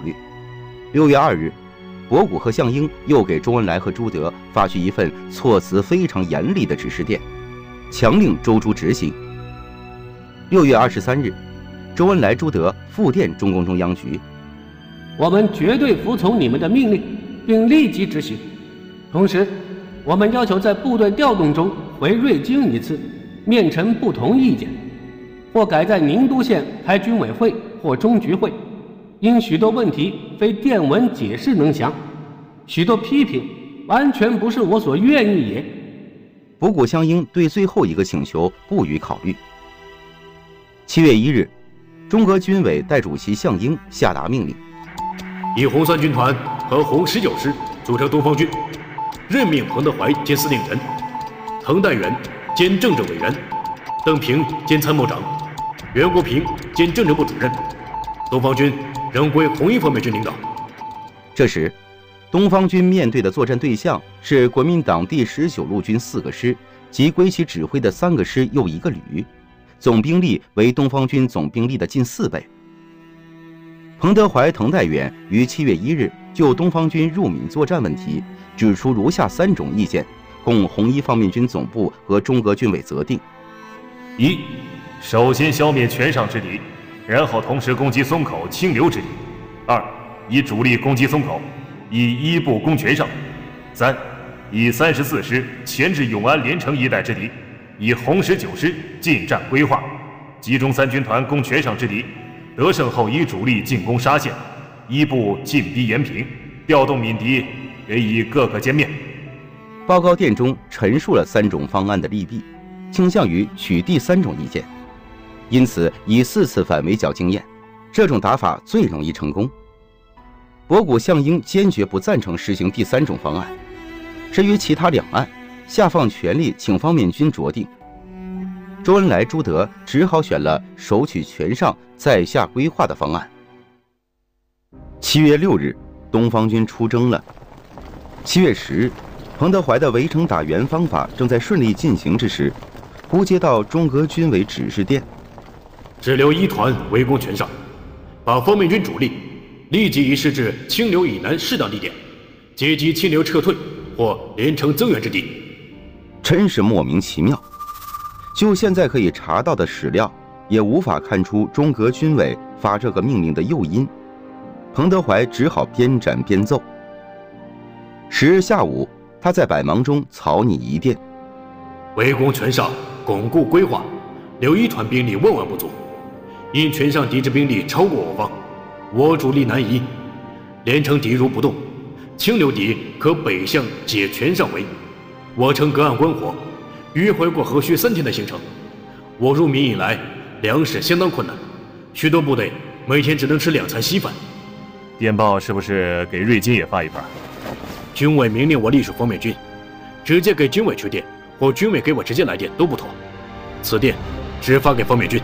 虑。6月2日，博古和项英又给周恩来和朱德发去一份措辞非常严厉的指示电，强令周朱执行。6月23日，周恩来、朱德复电中共中央局： 我们绝对服从你们的命令，并立即执行。同时，我们要求在部队调动中回瑞金一次，面陈不同意见，或改在宁都县开军委会或中局会。因许多问题非电文解释能详，许多批评完全不是我所愿意也。 博古、项英对最后一个请求不予考虑。7月1日，中革军委代主席项英下达命令： 以红三军团和红19师组成东方军，任命彭德怀兼司令员，滕代远兼政治委员，邓平兼参谋长，袁国平兼政治部主任。东方军仍归红一方面军领导。 这时，东方军面对的作战对象是国民党第19路军4个师及归其指挥的3个师又1个旅，总兵力为东方军总兵力的近4倍。彭德怀、滕代远于7月1日就东方军入闽作战问题指出如下3种意见，供红一方面军总部和中革军委责定： 一、首先消灭全上之敌，然后同时攻击松口、清流之敌；二、以主力攻击松口，以一部攻全上；三、以34师前至永安、连城一带之敌，以红19师进战规划，集中3军团攻全上之敌，得胜后以主力进攻沙县，一部进逼延平，调动闽敌，给以各个歼灭。 报告电中陈述了3种方案的利弊，倾向于取第3种意见，因此以4次反围剿经验，这种打法最容易成功。博古、项英坚决不赞成实行第3种方案。至于其他2案，下放权力请方面军酌定。周恩来、朱德只好选了首取全上再下规划的方案。7月6日，东方军出征了。7月10日，彭德怀的围城打援方法正在顺利进行之时，忽接到中革军委指示电： 只留一团围攻全上，把方面军主力立即移师至清流以南适当地点，截击清流撤退或连城增援之敌。 真是莫名其妙，就现在可以查到的史料，也无法看出中革军委发这个命令的诱因。彭德怀只好边斩边奏。10日下午，他在百忙中草拟一电： 围攻全上，巩固规划，留一团兵力万万不足，因全上敌之兵力超过我方，我主力难移，连城敌如不动，清流敌可北向解全上围。我城隔岸观火，迂回过河需3天的行程。我入闽以来，粮食相当困难，许多部队每天只能吃2餐稀饭。 电报是不是给瑞金也发一份？ 军委明令我隶属方面军，直接给军委去电，或军委给我直接来电都不妥。此电只发给方面军。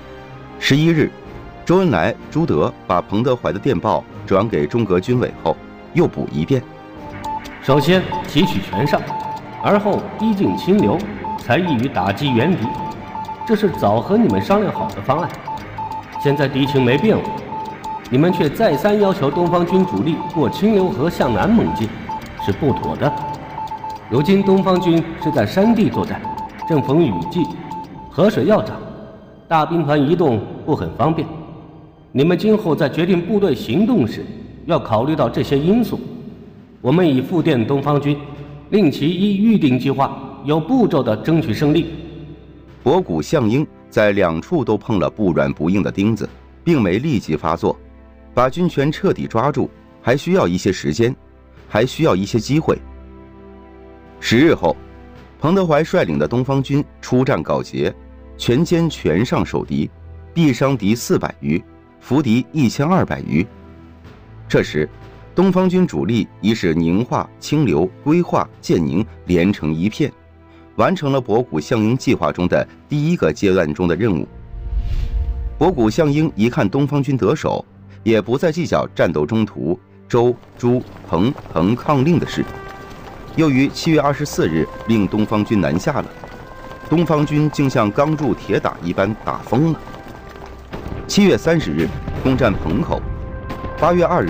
11日，周恩来、朱德把彭德怀的电报转给中革军委后，又补一遍： 首先提取全上，而后逼近清流，才易于打击援敌。这是早和你们商量好的方案。现在敌情没变化，你们却再三要求东方军主力过清流河向南猛进，是不妥的。如今东方军是在山地作战，正逢雨季，河水要涨，大兵团移动不很方便。你们今后在决定部队行动时，要考虑到这些因素。我们已复电东方军，令其依预定计划，有步骤地争取胜利。 博古、项英在2处都碰了不软不硬的钉子，并没立即发作。把军权彻底抓住，还需要一些时间，还需要一些机会。10日后，彭德怀率领的东方军出战告捷，全歼全上守敌，毙伤敌400余，俘敌1200余。这时，东方军主力已使宁化、清流、归化、建宁连成一片，完成了博古、项英计划中的第1个阶段中的任务。博古、项英一看东方军得手，也不再计较战斗中途周、朱、彭抗令的事，又于7月24日令东方军南下了。东方军竟像钢铸铁打一般打疯了。7月30日攻占彭口，8月2日